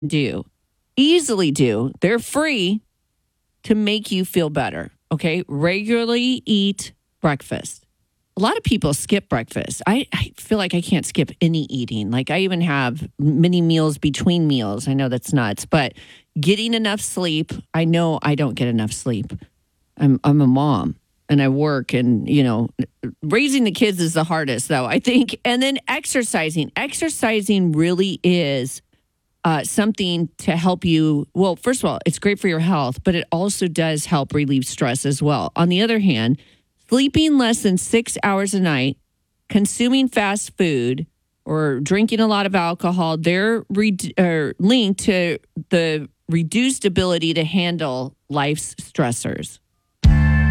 do, easily do. They're free to make you feel better. Okay. Regularly eat breakfast. A lot of people skip breakfast. I feel like I can't skip any eating. Like I even have mini meals between meals. I know that's nuts, but getting enough sleep. I know I don't get enough sleep. I'm a mom and I work, and raising the kids is the hardest though, I think. And then exercising. Exercising really is something to help you. Well, first of all, it's great for your health, but it also does help relieve stress as well. On the other hand, sleeping less than 6 hours a night, consuming fast food, or drinking a lot of alcohol, they're linked to the reduced ability to handle life's stressors.